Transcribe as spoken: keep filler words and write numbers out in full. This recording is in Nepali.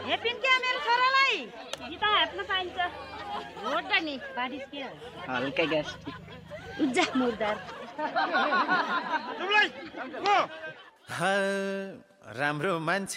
हेपिन क्या मेरो छोरालाई गीता हातमा पाइन्छ भोट नि बारिस के हल्का ग्यास उज्जा मुर्दार राम्रो मान्छे